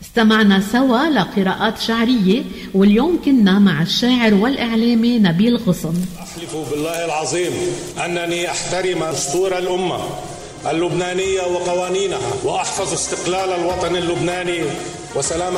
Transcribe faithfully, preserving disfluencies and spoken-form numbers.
استمعنا سوا لقراءات شعرية، واليوم كنا مع الشاعر والإعلامي نبيل غصن. أحلف بالله العظيم أنني أحترم دستور الأمة اللبنانية وقوانينها، وأحفظ استقلال الوطن اللبناني وسلامة